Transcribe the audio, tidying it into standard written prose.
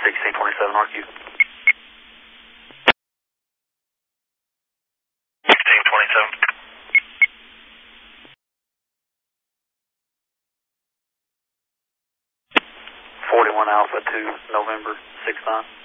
1627 RQ. 1627. 41 Alpha 2 November 69.